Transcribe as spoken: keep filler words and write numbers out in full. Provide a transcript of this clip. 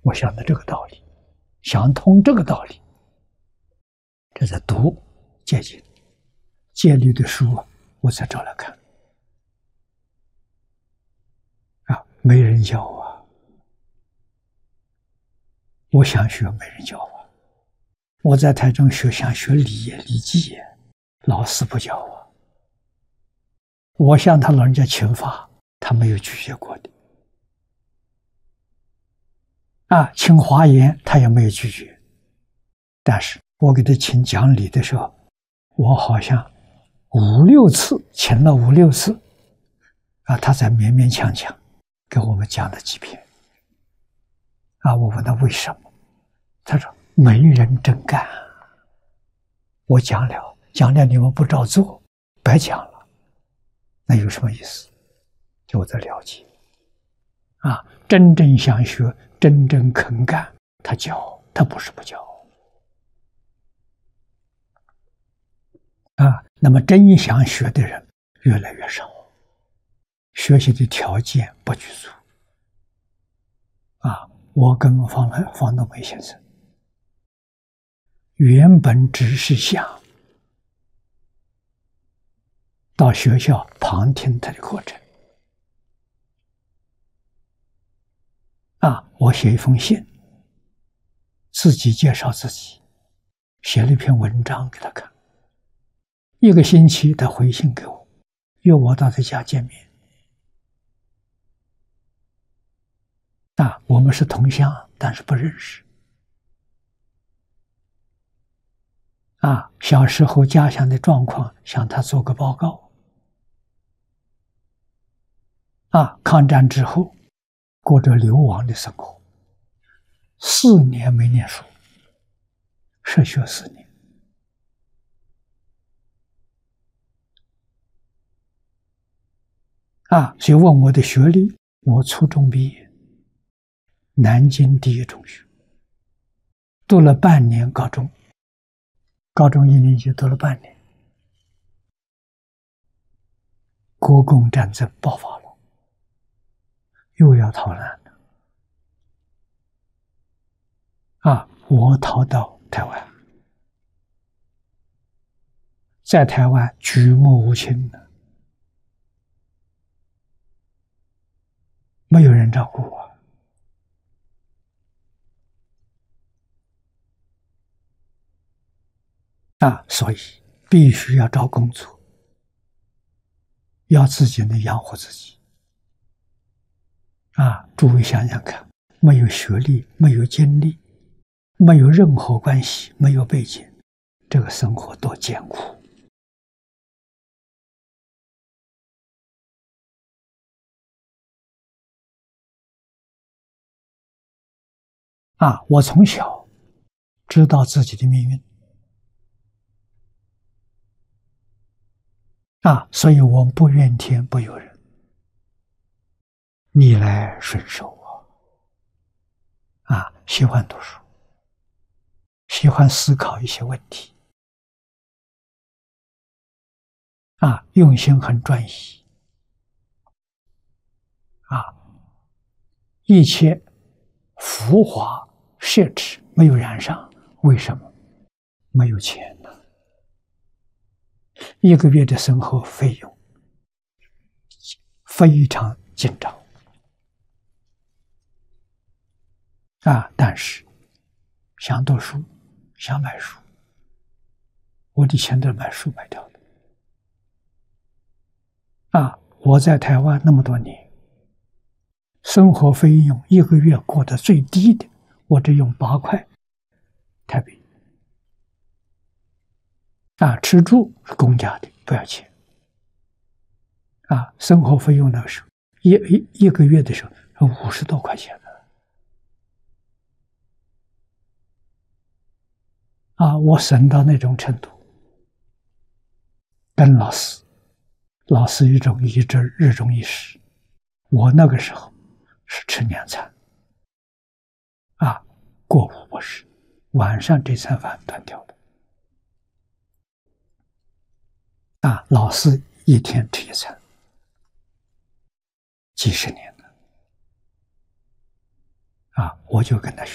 我想到这个道理，想通这个道理，这在读戒经、戒律的书啊，我才找来看。啊，没人教啊！我想学，没人教啊！我在台中学，想学礼业、礼记，老师不教啊！我向他老人家请法，他没有拒绝过的。啊，请华严，他也没有拒绝。但是我给他请讲理的时候，我好像五六次，请了五六次，啊，他才勉勉强强给我们讲了几篇。啊，我问他为什么，他说没人真干。我讲了，讲了你们不照做，白讲了，那有什么意思？就我在了解。啊，真正想学，真正肯干，他教，他不是不教。啊，那么真想学的人越来越少，学习的条件不具足。啊，我跟方方东梅先生原本只是想到学校旁听他的课程。啊，我写一封信，自己介绍自己，写了一篇文章给他看。一个星期他回信给我，约我到他家见面。啊，我们是同乡，但是不认识。啊，小时候家乡的状况向他做个报告。啊，抗战之后过着流亡的生活，四年没念书，辍学四年。啊，所以问我的学历，我初中毕业，南京第一中学，读了半年高中，高中一年级读了半年，国共战争爆发了，又要逃难了。啊，我逃到台湾，在台湾举目无亲的，没有人照顾我。啊，所以必须要找工作，要自己能养活自己。啊，诸位想想看，没有学历，没有经历，没有任何关系，没有背景，这个生活多艰苦。啊，我从小知道自己的命运。啊，所以我不怨天不尤人，逆来顺受啊！啊，喜欢读书，喜欢思考一些问题，啊，用心很专一，啊，一切浮华奢侈没有染上，为什么？没有钱呢？一个月的生活费用非常紧张。啊，但是想读书，想买书，我的钱都是买书买掉的。啊，我在台湾那么多年，生活费用一个月过得最低的，我只用八块台币。啊，吃住是公家的，不要钱。啊，生活费用那个时候，一一一个月的时候是五十多块钱的。啊，我省到那种程度，跟老师，老师一种一直日中一时，我那个时候是吃两餐，啊，过午不食，晚上这餐饭断掉的。啊，老师一天吃一餐，几十年了。 啊，我就跟他学。